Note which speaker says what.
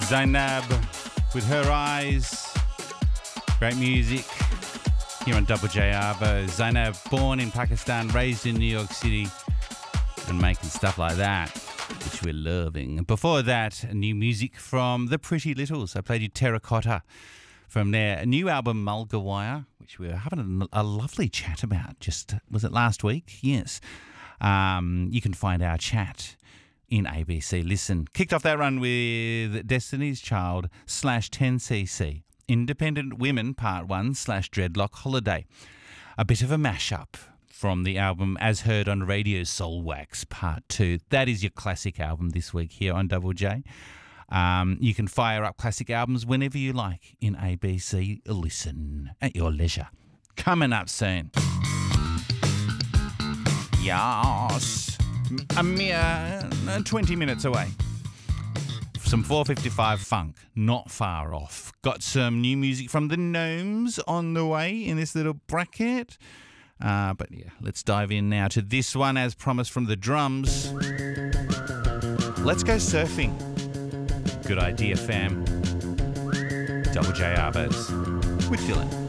Speaker 1: Zainab with Her Eyes. Great music here on Double J Arvo. Zainab, born in Pakistan, raised in New York City, and making stuff like that, which we're loving. Before that, new music from the Pretty Littles. I played you Terracotta from their new album Mulgawire, which we were having a lovely chat about. Was it last week? Yes. You can find our chat in ABC Listen. Kicked off that run with Destiny's Child / 10cc. Independent Women Part 1 / Dreadlock Holiday. A bit of a mashup from the album As Heard on Radio Soul Wax Part 2. That is your classic album this week here on Double J. You can fire up classic albums whenever you like in ABC Listen at your leisure. Coming up soon. Yes. A mere 20 minutes away. Some 455 funk, not far off. Got some new music from the Gnomes on the way in this little bracket. But yeah, let's dive in now to this one as promised from the drums. Let's go surfing. Good idea, fam. Double J Arbos with Dylan.